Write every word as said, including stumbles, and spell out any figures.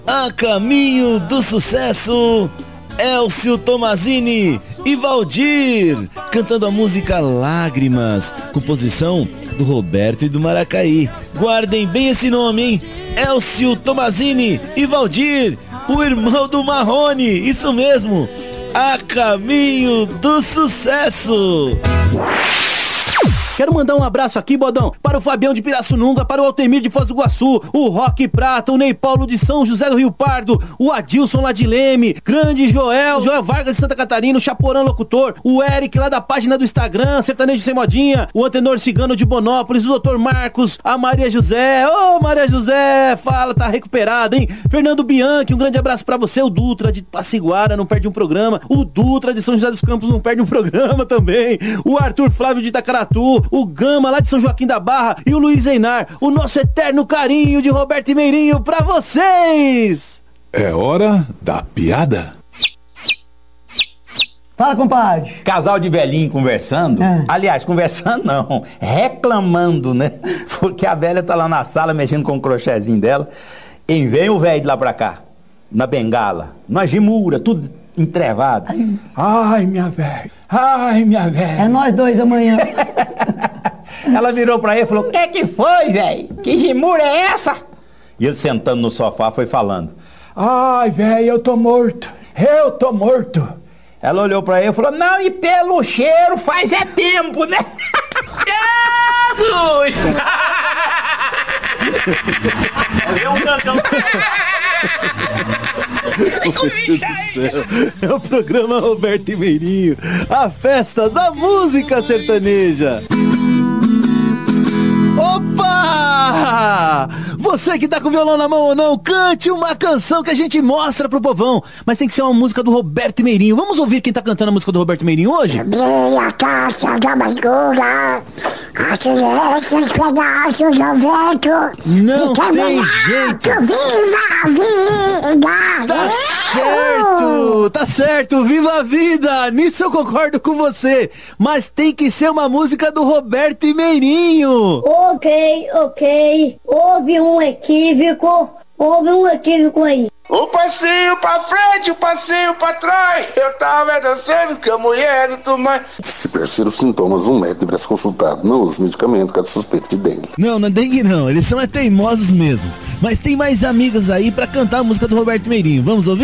A caminho do sucesso, Elcio Tomazini e Valdir, cantando a música Lágrimas, composição do Roberto e do Maracaí. Guardem bem esse nome, hein? Elcio Tomazini e Valdir, o irmão do Marrone, isso mesmo, A Caminho do Sucesso. Quero mandar um abraço aqui, Bodão, para o Fabião de Pirassununga, para o Altemir de Foz do Iguaçu, o Roque Prata, o Ney Paulo de São José do Rio Pardo, o Adilson lá de Leme, grande Joel, Joel Vargas de Santa Catarina, o Chaporã Locutor, o Eric lá da página do Instagram, Sertanejo Sem Modinha, o Antenor Cigano de Bonópolis, o doutor Marcos, a Maria José, ô oh, Maria José, fala, tá recuperada, hein? Fernando Bianchi, um grande abraço pra você, o Dutra de Passiguara, não perde um programa, o Dutra de São José dos Campos não perde um programa também, o Arthur Flávio de Itacaratu, o Gama lá de São Joaquim da Barra e o Luiz Einar, o nosso eterno carinho de Roberto e Meirinho pra vocês! É hora da piada. Fala, compadre. Casal de velhinho conversando, É. aliás, conversando não, reclamando, né? Porque a velha tá lá na sala mexendo com o crochêzinho dela, e vem o velho de lá pra cá, na bengala, na gimura, tudo entrevado. Ai, minha velha, ai, minha velha. É nós dois amanhã. Ela virou pra ele e falou, o que que foi, velho? Que gimura é essa? E ele sentando no sofá foi falando, ai, velho, eu tô morto, eu tô morto. Ela olhou pra ele e falou, não, e pelo cheiro faz é tempo, né? Jesus! Eu um cantão. É o programa Roberto e Meirinho, a festa da música sertaneja. Opa! Você que tá com o violão na mão ou não, cante uma canção que a gente mostra pro povão. Mas tem que ser uma música do Roberto e Meirinho. Vamos ouvir quem tá cantando a música do Roberto e Meirinho hoje? Abri a caixa da amargura, atirei os pedaços ao vento. Não e tem caminhar jeito. Viva a vida! Tá certo, tá certo, viva a vida, nisso eu concordo com você, mas tem que ser uma música do Roberto e Meirinho. Ok, ok, houve um equívoco, houve um equívoco aí. O passinho pra frente, o passinho pra trás. Eu tava dançando com a mulher do Tomás. Se persistir os sintomas, um médico deverá ser consultado. Não use medicamento, caso suspeito de dengue. Não, não é dengue não, eles são é teimosos mesmos. Mas tem mais amigas aí pra cantar a música do Roberto e Meirinho, vamos ouvir?